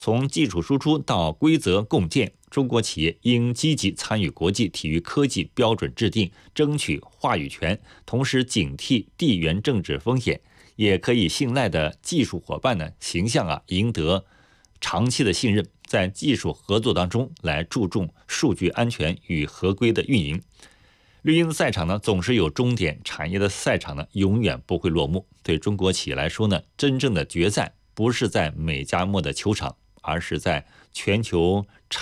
从技术输出到规则共建，中国企业应积极参与国际体育科技标准制定，争取话语权，同时警惕地缘政治风险，也可以信赖的技术伙伴呢形象赢得长期的信任，在技术合作当中来注重数据安全与合规的运营。绿茵的赛场呢总是有终点，产业的赛场呢永远不会落幕。对中国企业来说呢，真正的决赛不是在美加墨的球场，而是在全球